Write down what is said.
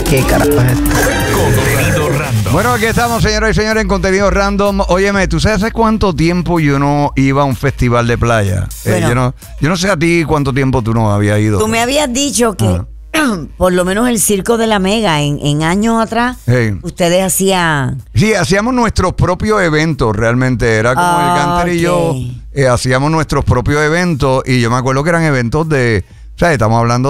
¿Qué carajo es esto? Contenido random. Bueno, aquí estamos, señoras y señores, en Contenido Random. Óyeme, ¿tú sabes hace cuánto tiempo yo no iba a un festival de playa? Bueno. Yo no sé a ti cuánto tiempo tú no habías ido. Tú me habías dicho que por lo menos el Circo de la Mega en años atrás, Hey. ustedes hacían... Sí, hacíamos nuestros propios eventos, realmente. Era como el Ganter y yo ok. hacíamos nuestros propios eventos y yo me acuerdo que eran eventos de... O sea, estamos hablando